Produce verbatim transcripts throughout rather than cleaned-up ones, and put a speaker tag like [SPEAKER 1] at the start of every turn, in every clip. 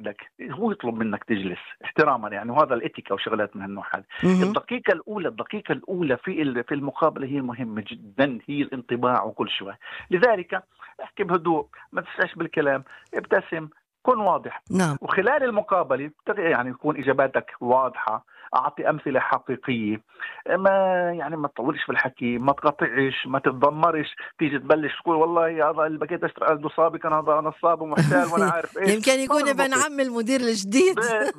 [SPEAKER 1] لوحدك، هو يطلب منك تجلس احتراما يعني، وهذا الاتيكا وشغلات من هالنوع هذا.
[SPEAKER 2] مهم.
[SPEAKER 1] الدقيقة الأولى الدقيقة الأولى في في المقابلة هي مهمة جدا، هي الانطباع وكل شيء. لذلك احكي بهدوء، ما تسرعش بالكلام، ابتسم، كن واضح.
[SPEAKER 2] نعم.
[SPEAKER 1] وخلال المقابلة يعني يكون إجاباتك واضحة، أعطي أمثلة حقيقية، ما يعني ما تطولش في الحكي، ما تقطعش، ما تتذمرش، تيجي تبلش تقول والله هذا اللي بقيت أشتغل عنده سابقا هذا نصاب ومحتال وأنا عارف إيش.
[SPEAKER 2] يمكن يكون ابن عم المدير الجديد.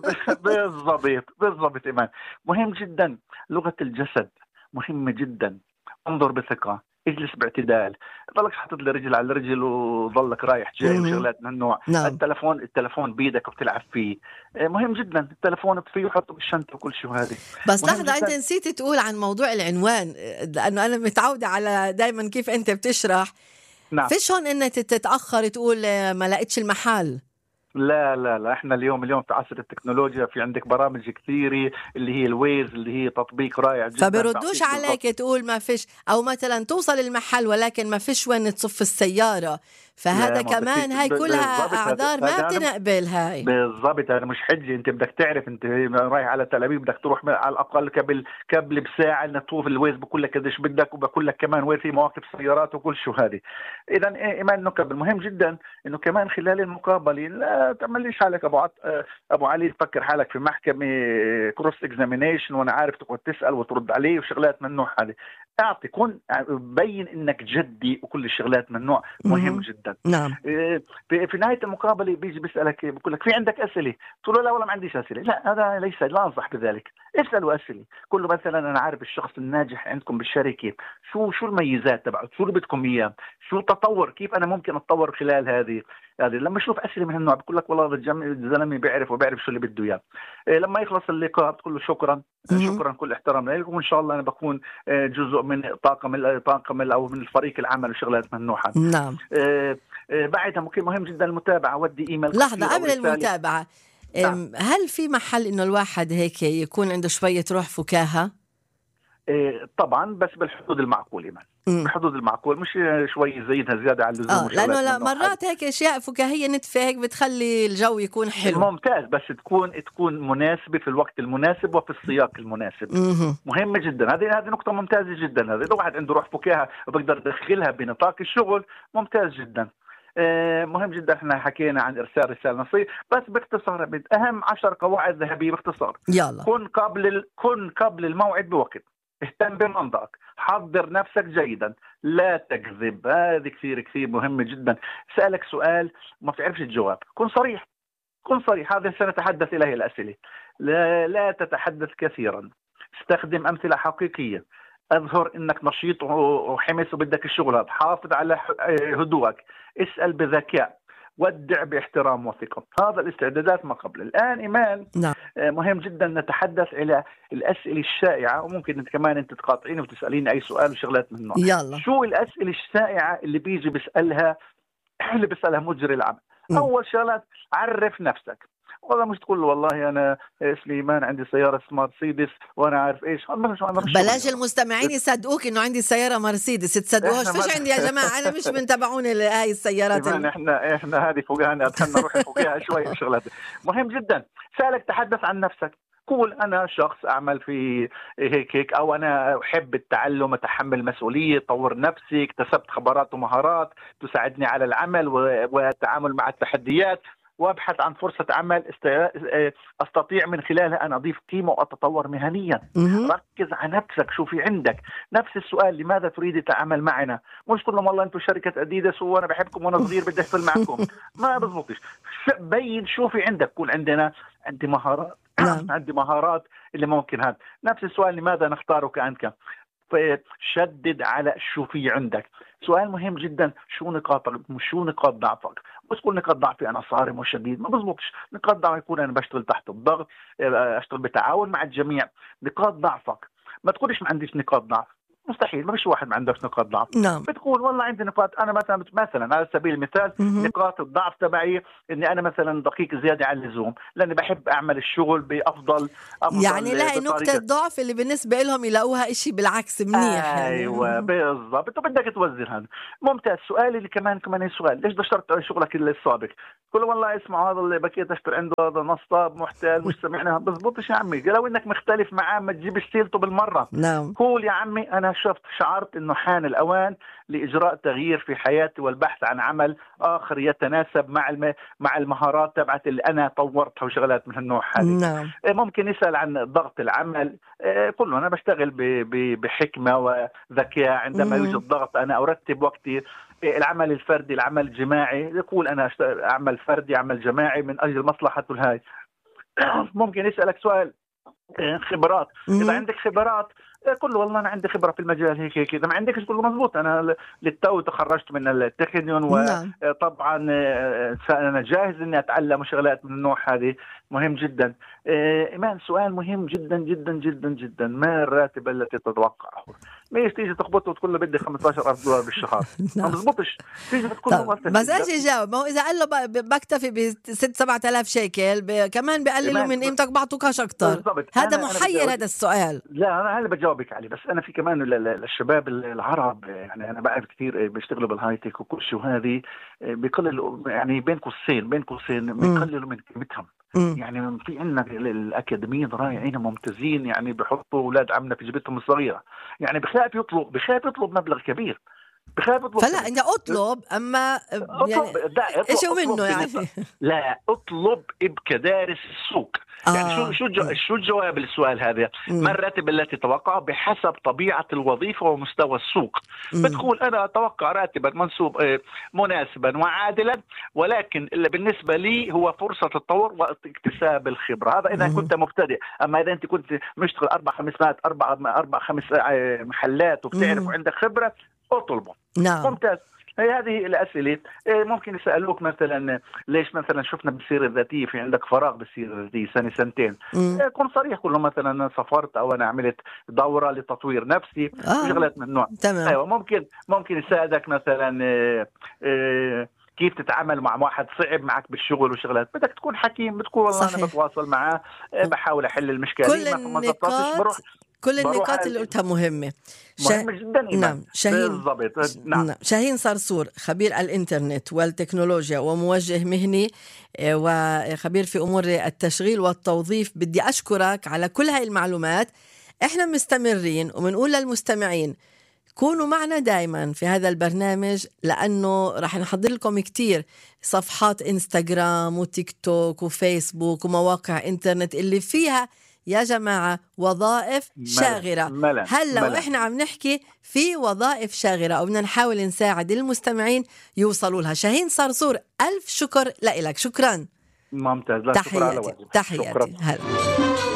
[SPEAKER 1] بالضبط بالضبط إيمان. مهم جدا لغة الجسد، مهمة جدا. انظر بثقة، اجلس باعتدال، ضلك حاطط لي رجل على رجل وظلك رايح جاي وشغلات من هالنوع.
[SPEAKER 2] نعم.
[SPEAKER 1] التلفون التلفون بيدك وبتلعب فيه، مهم جدا. التلفون فيه وحطه بالشنطة وكل شيء. هذه
[SPEAKER 2] بس لحظة، أنت نسيت تقول عن موضوع العنوان، لأنه أنا متعودة على دايما كيف أنت بتشرح.
[SPEAKER 1] نعم.
[SPEAKER 2] فيش هون إنك تتأخر تقول ما لقيتش المحل.
[SPEAKER 1] لا لا لا، احنا اليوم اليوم في عصر التكنولوجيا، في عندك برامج كثيرة اللي هي الويز، اللي هي تطبيق رائع جدا.
[SPEAKER 2] فبردوش عليك تقول ما فيش، او مثلا توصل المحل ولكن ما فيش وين تصف السيارة، فهذا كمان هاي كلها اعذار ما بتنقبل. هاي
[SPEAKER 1] بالضبط، هذا مش حجة. انت بدك تعرف انت رايح على تل ابيب، بدك تروح على الاقل قبل قبل بساعة انك تطوف الويز، بقول لك قديش بدك وبقول لك كمان وين في مواقف سيارات وكل شو. هذه اذا ايمان انه قبل مهم جدا انه كمان خلال المقابلة لا تعمليش حالك ابو عط... ابو علي تفكر حالك في محكمة كروس اكزامينيشن وانا عارف تقعد تسأل وترد عليه وشغلات من النوع هذه. اعطي، كن بين انك جدي وكل الشغلات من النوع مهم جدا.
[SPEAKER 2] نعم.
[SPEAKER 1] في, في نهايه المقابله بيجي بيسالك بقول لك في عندك اسئله؟ تقول له لا والله ما عنديش اسئله. لا، هذا ليس، لا انصح بذلك. اسالوا اسئله، قل له مثلا انا عارف الشخص الناجح عندكم بالشركه شو شو الميزات تبعه، شو اللي بدكم اياه، شو التطور، كيف انا ممكن اتطور خلال هذه هذه لما اشوف اسئله من هالنوع بقول لك والله هذا الزلمه بيعرف وبيعرف شو اللي بده اياه. لما يخلص اللقاء بتقول له شكرا شكرا كل احترام لكم، وان شاء الله انا بكون جزء من طاقم طاقم او من الفريق العمل وشغلات من النوع هذا.
[SPEAKER 2] نعم.
[SPEAKER 1] آه آه بعدها ممكن مهم جدا المتابعه، ودي ايميل.
[SPEAKER 2] لحظه قبل المتابعه، نعم. هل في محل انه الواحد هيك يكون عنده شويه روح فكاهه؟
[SPEAKER 1] آه طبعا، بس بالحدود المعقوله يعني. بحدود المعقول، مش شوي زيدها زياده عن اللزوم.
[SPEAKER 2] اه لانه لا مرات هيك اشياء فكاهيه نتفه هيك بتخلي الجو يكون حلو.
[SPEAKER 1] ممتاز، بس تكون تكون مناسبه في الوقت المناسب وفي السياق المناسب.
[SPEAKER 2] مم.
[SPEAKER 1] مهمه جدا. هذه هذه نقطه ممتازه جدا. هذا اذا واحد عنده روح فكاهه وبقدر يدخلها بنطاق الشغل ممتاز جدا. آه مهم جدا. احنا حكينا عن ارسال رساله نصيه، بس باختصار بد. اهم عشر قواعد ذهبيه باختصار.
[SPEAKER 2] يلا.
[SPEAKER 1] كن قبل ال... كن قبل الموعد بوقت، اهتم بمنطقك، حضر نفسك جيدا، لا تكذب. هذه كثير كثير مهمة جدا. سألك سؤال ما بتعرفش الجواب، كن صريح، كن صريح. هذا سنتحدث إليه الأسئلة. لا, لا تتحدث كثيرا، استخدم أمثلة حقيقية، أظهر أنك نشيط وحمس وبدك الشغل هذا، حافظ على هدوءك، اسأل بذكاء، ودع باحترام وثقة. هذا الاستعدادات ما قبل. الآن إيمان،
[SPEAKER 2] نعم.
[SPEAKER 1] مهم جدا نتحدث إلى الأسئلة الشائعة، وممكن أنت كمان أنت تقاطعين وتسألين أي سؤال وشغلات من النوع.
[SPEAKER 2] يلا.
[SPEAKER 1] شو الأسئلة الشائعة اللي بيجي بيسألها اللي بيسألها مجري العمل؟ م. أول شغلات، عرف نفسك. والله مش تقول والله أنا سليمان عندي سيارة مرسيدس وأنا عارف إيش.
[SPEAKER 2] بلاش المستمعين يصدقوك إنه عندي سيارة مرسيدس، تصدقوش. فيش عندي يا جماعة، أنا مش من تبعون هاي السيارات.
[SPEAKER 1] ال... إحنا إحنا هذه فوقها، أتخلنا نروح فوقها شوي شغلات. مهم جدا. سألك تحدث عن نفسك، قول أنا شخص أعمل في هيك هيك، أو أنا أحب التعلم، أتحمل مسؤولية، طور نفسي، اكتسبت خبرات ومهارات تساعدني على العمل والتعامل مع التحديات، وابحث عن فرصة عمل استطيع من خلالها ان اضيف قيمة واتطور مهنيا. ركز على نفسك، شو في عندك. نفس السؤال، لماذا تريد العمل معنا؟ مش تقول لهم والله انتم شركة اديداس وانا بحبكم وانا صغير بدي احتفل معكم. ما بزبطش. بين شو في عندك. كل عندنا عندي مهارات عندي مهارات اللي ممكن. هذا نفس السؤال، لماذا نختارك أنت؟ فشدد على شو في عندك. سؤال مهم جدا، شو نقاطك، شو نقاط ضعفك. بس تقول نقاط ضعفي انا صارم وشديد، ما بزبطش. نقاط ضعفي يكون انا بشتغل تحت الضغط، اشتغل بتعاون مع الجميع. نقاط ضعفك، ما تقولش ما عنديش نقاط ضعف، مستحيل، ما فيش واحد ما عندك نقاط ضعف.
[SPEAKER 2] نعم.
[SPEAKER 1] بتقول والله عندي نقاط، انا مثلا مثلا على سبيل المثال
[SPEAKER 2] مهم.
[SPEAKER 1] نقاط الضعف تبعي اني انا مثلا دقيق زياده عن اللزوم، لاني بحب اعمل الشغل بافضل افضل
[SPEAKER 2] يعني لاقي نقطة
[SPEAKER 1] بطريقه.
[SPEAKER 2] ضعف اللي بالنسبة لهم يلاقوها إشي بالعكس منيح يعني.
[SPEAKER 1] ايوه بالضبط، بدك توزن هذا. ممتاز. سؤالي اللي كمان كمان سؤال، ليش اشترط شغلك السابق؟ قل والله اسمع، هذا اللي بكيت اشتري عنده هذا نصاب محتال مش سمعنا، بزبطش يا عمي. لو انك مختلف معاه ما تجيبش سيرته بالمره.
[SPEAKER 2] نعم.
[SPEAKER 1] قول يا عمي انا شفت شعرت انه حان الاوان لاجراء تغيير في حياتي والبحث عن عمل اخر يتناسب مع الم... مع المهارات تبعت اللي انا طورتها وشغلات من النوع هذه.
[SPEAKER 2] نعم.
[SPEAKER 1] ممكن يسال عن ضغط العمل، قل له انا بشتغل ب... ب... بحكمه وذكاء، عندما
[SPEAKER 2] مم.
[SPEAKER 1] يوجد ضغط انا ارتب وقتي. العمل الفردي العمل الجماعي، يقول انا اعمل فردي اعمل جماعي من اجل مصلحه الهاي. ممكن يسالك سؤال خبرات،
[SPEAKER 2] مم.
[SPEAKER 1] اذا عندك خبرات قل له والله انا عندي خبره في المجال هيك هيك. اذا ما عندكش قل له مزبوط، انا للتو تخرجت من التكنيون
[SPEAKER 2] نعم.
[SPEAKER 1] وطبعا انا جاهز اني اتعلم شغلات من النوع هذه. مهم جدا. ايمان سؤال مهم جدا جدا جدا جدا، ما الراتب التي تتوقعه؟ ليش تيجي تخبطه وتقول له بدي خمسة عشر ألف دولار بالشهر؟ ما بزبطش. تيجي تقول له
[SPEAKER 2] بس ايش يجاوب؟ ما هو اذا قال له بكتفي ب ستة سبعة آلاف شيكل ب... كمان بقللوا من قيمتك بعطوكاش اكثر. هذا
[SPEAKER 1] أنا
[SPEAKER 2] محير
[SPEAKER 1] أنا
[SPEAKER 2] هذا السؤال.
[SPEAKER 1] لا انا اللي بجاوبك عليه، بس انا في كمان للشباب العرب، يعني انا بعرف كثير بيشتغلوا بالهايتك وكل شيء، وهذه بيقللوا يعني بين قوسين بين قوسين بيقللوا من قيمتهم. يعني في عندنا الاكاديميين رائعين ممتازين، يعني بحطوا اولاد عمنا في جيبتهم الصغيره، يعني بخاف يطلب بخاف يطلب مبلغ كبير، بخاف يطلب.
[SPEAKER 2] فلا انت اطلب، اما يعني ايش منه يعني؟
[SPEAKER 1] لا اطلب بكدارس السوق. آه. يعني شو شو جو شو الجواب للسؤال هذا؟ ما الراتب التي تتوقعه بحسب طبيعه الوظيفه ومستوى السوق. بتقول انا اتوقع راتبا منسوب مناسبا وعادلا، ولكن اللي بالنسبه لي هو فرصه التطور واكتساب الخبره. هذا اذا كنت مبتدئ. اما اذا انت كنت مشتغل اربع خمسات اربع اربع خمس محلات وبتعرف وعندك خبره اطلبه.
[SPEAKER 2] نعم.
[SPEAKER 1] ممتاز. هي هذه الأسئلة. ممكن يسألوك مثلا ليش مثلا شفنا بالسيرة الذاتية في عندك فراغ بالسيرة الذاتية سنة سنتين، كن صريح، كل مثلا أنا سافرت أو أنا عملت دورة لتطوير نفسي
[SPEAKER 2] آه.
[SPEAKER 1] شغلات من النوع.
[SPEAKER 2] تمام.
[SPEAKER 1] أيوة ممكن ممكن يساعدك مثلا كيف تتعامل مع واحد صعب معك بالشغل وشغلات، بدك تكون حكيم، بتقول والله صحيح. أنا بتواصل معاه بحاول أحل المشكلة.
[SPEAKER 2] كل النقاط بروح كل النقاط اللي قلتها مهمة.
[SPEAKER 1] مهمة جدا.
[SPEAKER 2] نعم. شاهين
[SPEAKER 1] بالضبط. نعم.
[SPEAKER 2] شاهين صرصور، خبير الإنترنت والتكنولوجيا وموجه مهني وخبير في أمور التشغيل والتوظيف. بدي أشكرك على كل هاي المعلومات. إحنا مستمرين ومنقول للمستمعين كونوا معنا دايما في هذا البرنامج، لأنه رح نحضر لكم كتير صفحات إنستغرام وتيك توك وفيسبوك ومواقع إنترنت اللي فيها يا جماعة وظائف شاغرة. هلا وإحنا عم نحكي في وظائف شاغرة أو بدنا نحاول نساعد المستمعين يوصلوا لها. شاهين صرصور، ألف شكر لك. شكرا.
[SPEAKER 1] ممتاز. لا
[SPEAKER 2] تحياتي. تحياتي. هلا.